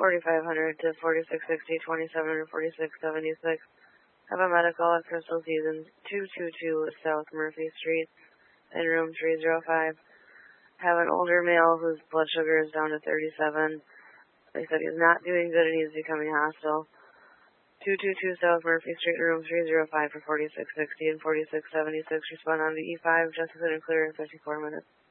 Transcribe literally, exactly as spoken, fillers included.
forty-five hundred to forty-six sixty, twenty-seven hundred, forty-six seventy-six. Have a medical at Crystal Seasons, two two two South Murphy Street, in room three oh five. Have an older male whose blood sugar is down to thirty-seven. They said he's not doing good and he's becoming hostile. two two two South Murphy Street, room three oh five for forty-six sixty and forty-six seventy-six. Respond on to E five. Justice and clear in fifty-four minutes.